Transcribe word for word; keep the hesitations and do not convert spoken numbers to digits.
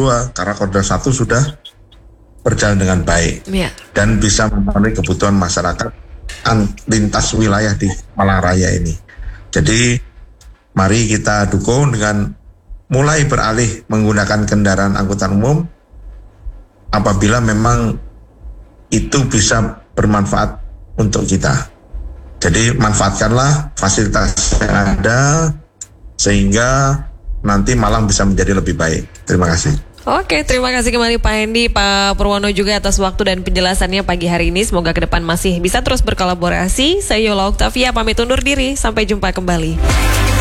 dua karena koridor satu sudah berjalan dengan baik ya. dan bisa memenuhi kebutuhan masyarakat lintas wilayah di Malang Raya ini. Jadi mari kita dukung dengan mulai beralih menggunakan kendaraan angkutan umum apabila memang itu bisa bermanfaat untuk kita. Jadi manfaatkanlah fasilitas yang ada sehingga nanti Malang bisa menjadi lebih baik. Terima kasih. Oke, terima kasih kembali Pak Hendy, Pak Purwono juga atas waktu dan penjelasannya pagi hari ini. Semoga ke depan masih bisa terus berkolaborasi. Saya Yola Oktavia pamit undur diri. Sampai jumpa kembali.